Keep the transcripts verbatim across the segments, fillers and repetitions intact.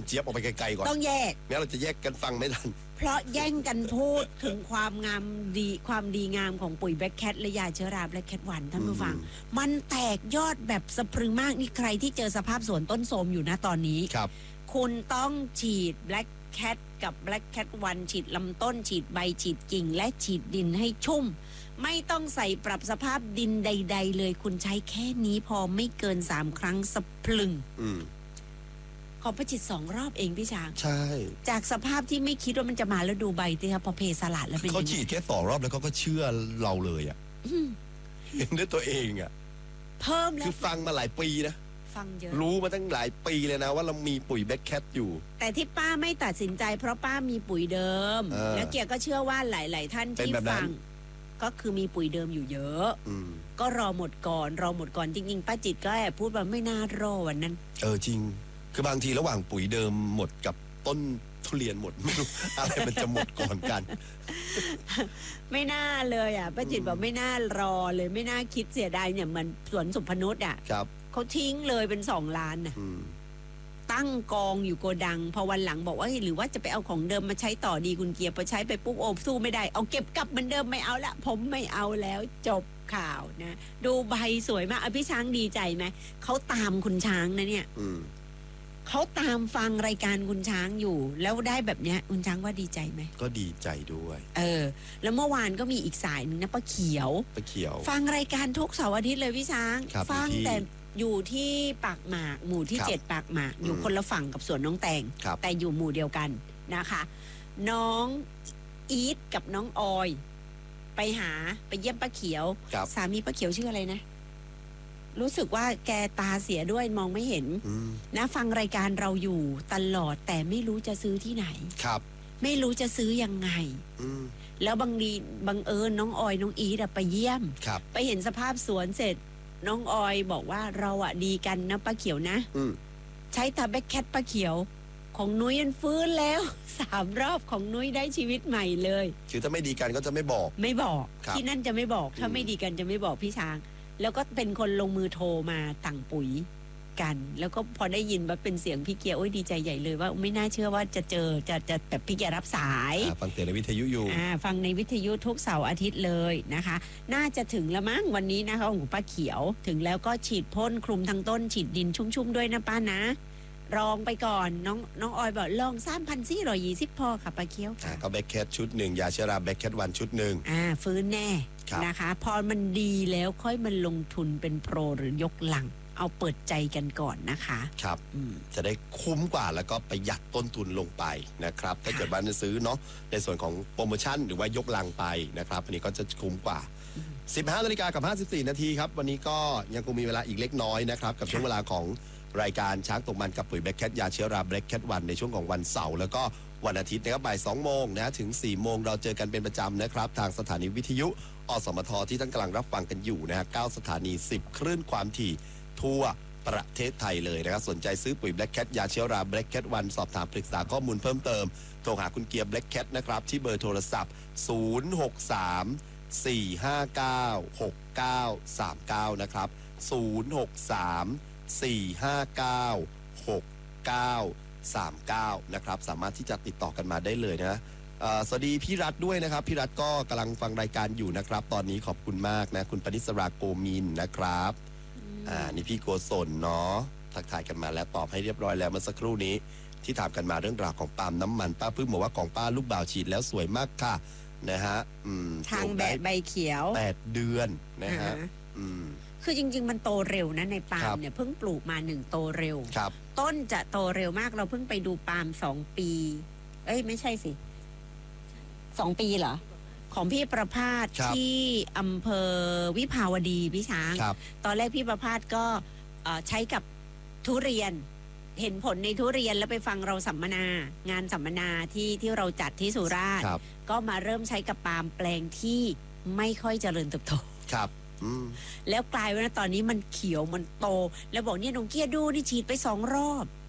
เจี๊ยบออกไปไกลๆก่อนต้องแยกงั้นเราจะแยกกันฟังไม่ทันเพราะแย่งกันพูดถึงความงามดีความดีงามของปุ๋ยแบล็คแคทและยาเชื้อราแบล็คแคทวันท่านผู้ฟังมันแตกยอดแบบสะพรึงมากนี่ใครที่เจอสภาพสวนต้นโทรมอยู่นะตอนนี้ครับคุณต้องฉีดแบล็คแคทกับแบล็คแคทวันฉีดลำต้นฉีดใบฉีดกิ่งและฉีดดินให้ชุ่มไม่ต้องใส่ปรับสภาพดินใดๆเลยคุณใช้แค่นี้พอไม่เกินสามครั้งสะพรึงของประจิตสองรอบเองพี่ช้างใช่จากสภาพที่ไม่คิดว่ามันจะมาแล้วดูใบที่ครับพอเพสลัดแล้วเป็นเขาฉีดแค่สองรอบแล้วเขาก็เชื่อเราเลยอ่ะเห็นด้วยตัวเองอ่ะเพิ่มแล้วคือฟังมาหลายปีนะฟังเยอะรู้มาตั้งหลายปีเลยนะว่าเรามีปุ๋ยแบล็คแคทอยู่แต่ที่ป้าไม่ตัดสินใจเพราะป้ามีปุ๋ยเดิมแล้วเกียร์ก็เชื่อว่าหลายๆท่านที่ฟังก็คือมีปุ๋ยเดิมอยู่เยอะก็รอหมดก่อนรอหมดก่อนจริงๆป้าจิตก็แอบพูดว่าไม่น่ารอวันนั้นเออจริงคือบางทีระหว่างปุ๋ยเดิมหมดกับต้นทุเรียนหมดไม่รู้อะไรมันจะหมดก่อนกันไม่น่าเลยอ่ะป้าจิตบอกไม่น่ารอเลยไม่น่าคิดเสียดายเนี่ยเหมือนสวนสุพนุชอ่ะเขาทิ้งเลยเป็นสองล้านน่ะตั้งกองอยู่โกดังพอวันหลังบอกว่าหรือว่าจะไปเอาของเดิมมาใช้ต่อดีคุณเกียร์พอใช้ไปปุ๊บโอ้สู้ไม่ได้เอาเก็บกลับเหมือนเดิมไม่เอาละผมไม่เอาแล้วจบข่าวนะดูใบสวยมากอภิช้างดีใจไหมเขาตามคุณช้างนะเนี่ยเขาตามฟังรายการคุณช้างอยู่แล้วได้แบบเนี้ยคุณช้างว่าดีใจไหมก็ดีใจด้วยเออแล้วเมื่อวานก็มีอีกสายนึงนะป้าเขียวป้าเขียวฟังรายการทุกเสาร์อาทิตย์เลยพี่ช้างฟังแต่อยู่ที่ปากหมากหมู่ที่เจ็ดปากหมากอยู่คนละฝั่งกับสวนน้องแตงแต่อยู่หมู่เดียวกันนะคะน้องอีทกับน้องออยไปหาไปเยี่ยมป้าเขียวสามีป้าเขียวชื่ออะไรนะรู้สึกว่าแกตาเสียด้วยมองไม่เห็นนะฟังรายการเราอยู่ตลอดแต่ไม่รู้จะซื้อที่ไหนครับไม่รู้จะซื้อยังไงแล้วบางทีบังเอิญน้องออยน้องอีทไปเยี่ยมไปเห็นสภาพสวนเสร็จน้องออยบอกว่าเราอะดีกันนะป้าเขียวนะใช้ทาแบคแคทป้าเขียวของนุ้ยมันฟื้นแล้วสามรอบของนุ้ยได้ชีวิตใหม่เลยคือถ้าไม่ดีกันก็จะไม่บอกไม่บอกที่นั่นจะไม่บอกถ้าไม่ดีกันจะไม่บอกพี่ช้างแล้วก็เป็นคนลงมือโทรมาสั่งปุ๋ยกันแล้วก็พอได้ยินว่าเป็นเสียงพี่เกียร์โอ้ยดีใจใหญ่เลยว่าไม่น่าเชื่อว่าจะเจอจะจะแบบพี่เกียร์รับสายฟังเสียงในวิทยุอยู่อ่าฟังในวิทยุทุกเสาร์อาทิตย์เลยนะคะน่าจะถึงละมั้งวันนี้นะคะของป้าเขียวถึงแล้วก็ฉีดพ่นคลุมทั้งต้นฉีดดินชุ่มๆด้วยนะป้านะลองไปก่อนน้องน้องออยบอกลองสามพันสี่ร้อยยี่สิบพอค่ะป้าเขียวค่ะก็แบล็คแคทชุดหนึ่งยาเชื้อราแบล็คแคทวันชุดหนึ่งอ่าฟื้นแน่นะคะพอมันดีแล้วค่อยมันลงทุนเป็นโปรหรือยกลังเอาเปิดใจกันก่อนนะคะครับจะได้คุ้มกว่าแล้วก็ประหยัดต้นทุนลงไปนะครับถ้าเกิดว่าจะซื้อเนาะในส่วนของโปรโมชั่นหรือว่ายกลังไปนะครับอันนี้ก็จะคุ้มกว่า สิบห้านาฬิกากับห้าสิบสี่นาทีครับวันนี้ก็ยังคงมีเวลาอีกเล็กน้อยนะครับกับช่วงเวลาของรายการช้างตกมันกับปุ๋ยแบล็คแคทยาเชื้อราแบล็คแคทวันในช่วงของวันเสาร์แล้วก็วันอาทิตย์นะครับบ่ายสองโมงนะถึงสี่โมงเราเจอกันเป็นประจำนะครับทางสถานีวิทยุอสมทที่ท่านกำลังรับฟังกันอยู่นะฮะเก้าสถานีสิบคลื่นความถี่ทั่วประเทศไทยเลยนะครับสนใจซื้อปุ๋ยแบล็คแคทยาเชื้อราแบล็คแคทวันสอบถามปรึกษาข้อมูลเพิ่มเติมโทรหาคุณเกียร์แบล็คแคทนะครับที่เบอร์โทรศัพท์ศูนย์ หก สาม สี่ ห้า เก้า หก เก้า สาม เก้านะครับศูนย์ หก สาม สี่ ห้า เก้า หก เก้า สาม เก้านะครับสามารถที่จะติดต่อกันมาได้เลยนะสวัสดีพี่รัฐด้วยนะครับพี่รัฐก็กำลังฟังรายการอยู่นะครับตอนนี้ขอบคุณมากนะคุณปณิสราโกมินนะครับอ่านี่พี่โกศลเนาะทักทายกันมาแล้วตอบให้เรียบร้อยแล้วเมื่อสักครู่นี้ที่ถามกันมาเรื่องราวของปาล์มน้ำมันป้าพึ่งบอกว่าของป้าลูกบ่าวฉีดแล้วสวยมากค่ะนะฮะทางแบบใบเขียวแปดเดือนนะฮะคือจริงๆมันโตเร็วนะในปาล์มเนี่ยเพิ่งปลูกมาหนึ่งโตเร็วต้นจะโตเร็วมากเราเพิ่งไปดูปาล์มสองปีเอ้ยไม่ใช่สิสองปีเหรอของพี่ประภาสที่อำเภอวิภาวดีพี่ช้างตอนแรกพี่ประภาสก็ใช้กับทุเรียนเห็นผลในทุเรียนแล้วไปฟังเราสัมมนางานสัมมนาที่ที่เราจัดที่สุราษฎร์ก็มาเริ่มใช้กับปาล์มแปลงที่ไม่ค่อยเจริญเติบโตครับแล้วกลายว่าตอนนี้มันเขียวมันโตแล้วบอกเนี่ยน้องเกียร์ดูนี่ฉีดไปสองรอบ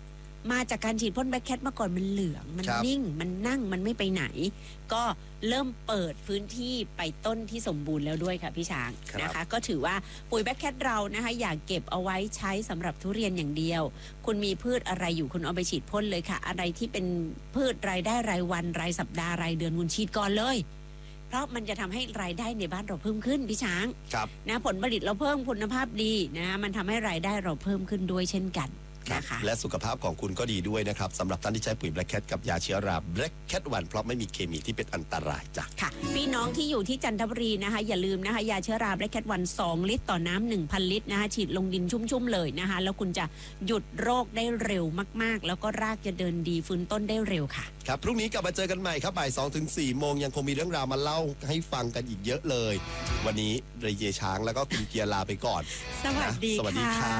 มาจากการฉีดพ่นแบล็คแคทเมื่อก่อนมันเหลืองมันนิ่งมันนั่งมันไม่ไปไหน ก็เริ่มเปิดพื้นที่ไปต้นที่สมบูรณ์แล้วด้วยค่ะพี่ช้างนะคะก็ถือว่าปุ๋ยแบล็คแคทเรานะคะอยากเก็บเอาไว้ใช้สำหรับทุเรียนอย่างเดียวคุณมีพืชอะไรอยู่คุณเอาไปฉีดพ่นเลยค่ะอะไรที่เป็นพืชรายได้รายวันรายสัปดาห์รายเดือนคุณฉีดก่อนเลยเพราะมันจะทำให้รายได้ในบ้านเราเพิ่มขึ้นพี่ช้างนะผลผลิตเราเพิ่มคุณภาพดีนะมันทำให้รายได้เราเพิ่มขึ้นด้วยเช่นกันนะคะและสุขภาพของคุณก็ดีด้วยนะครับสำหรับท่านที่ใช้ปุ๋ยแบล็คแคทกับยาเชื้อราแบล็คแคทวันเพราะไม่มีเคมีที่เป็นอันตรายจ้ะค่ะพี่น้องที่อยู่ที่จันทบุรีนะคะอย่าลืมนะคะยาเชื้อราแบล็คแคทวันสองลิตรต่อน้ำหนึ่งพันลิตรนะคะฉีดลงดินชุ่มๆเลยนะคะแล้วคุณจะหยุดโรคได้เร็วมากๆแล้วก็รากจะเดินดีฟื้นต้นได้เร็วค่ะครับพรุ่งนี้กลับมาเจอกันใหม่ครับบ่ายสองถึงสี่โมงยังคงมีเรื่องราวมาเล่าให้ฟังกันอีกเยอะเลยวันนี้เรเยช้างแล้วก็คุณเกียร์ลาไปก่อนสวัสดีค่ะ